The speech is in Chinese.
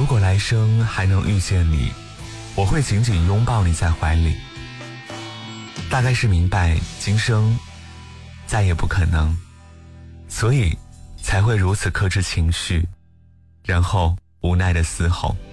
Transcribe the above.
果来生还能遇见你，我会紧紧拥抱你在怀里。大概是明白今生再也不可能，所以才会如此克制情绪，然后无奈的嘶吼。